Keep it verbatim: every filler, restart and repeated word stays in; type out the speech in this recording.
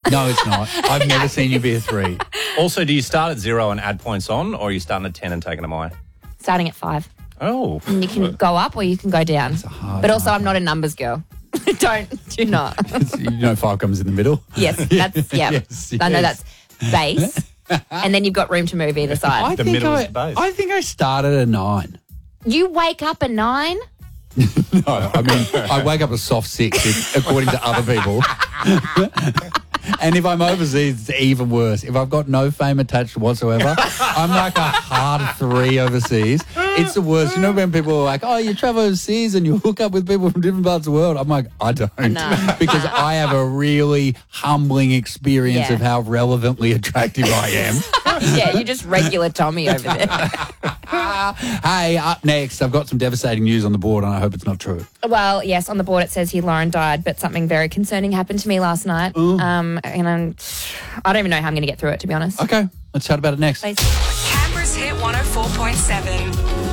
No, it's not. I've never seen you be a three. Also, do you start at zero and add points on, or are you starting at ten and taking them away? Starting at five. Oh. And you can go up or you can go down. But also, I'm not a numbers girl. Don't, do not. You know five comes in the middle? Yes, that's, yeah. Yes, I know yes. that's base. And then you've got room to move either I side. The think middle I, is the base. I think I started at a nine. You wake up at nine? No, I mean, I wake up a soft six, if- according to other people. And if I'm overseas, it's even worse. If I've got no fame attached whatsoever, I'm like a hard three overseas. It's the worst. You know when people are like, oh, you travel overseas and you hook up with people from different parts of the world? I'm like, I don't. No. Because I have a really humbling experience Yeah. of how relevantly attractive I am. Yeah, you're just regular Tommy over there. Hey, up next, I've got some devastating news on the board and I hope it's not true. Well, yes, on the board it says here Lauren died, but something very concerning happened to me last night. Um, and I'm, I don't even know how I'm going to get through it, to be honest. Okay, let's chat about it next. Please. Canberra's Hit one oh four point seven.